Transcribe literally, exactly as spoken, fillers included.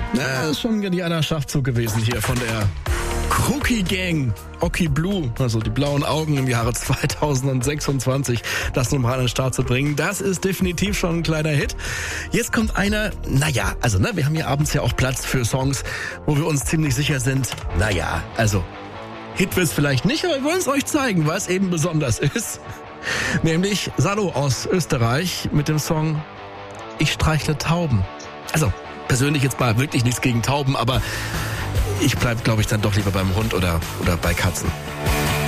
Ja, das ist schon ein genialer Schachzug gewesen hier von der Crookie Gang. Oki Blue, also die blauen Augen im Jahre zweitausendsechsundzwanzig, das nochmal an den Start zu bringen. Das ist definitiv schon ein kleiner Hit. Jetzt kommt einer, naja, also ne, wir haben hier abends ja auch Platz für Songs, wo wir uns ziemlich sicher sind, naja, also Hit wird's vielleicht nicht, aber wir wollen es euch zeigen, was eben besonders ist. Nämlich Salo aus Österreich mit dem Song Ich streichle Tauben. Also persönlich jetzt mal wirklich nichts gegen Tauben, aber ich bleib, glaube ich, dann doch lieber beim Hund oder, oder bei Katzen.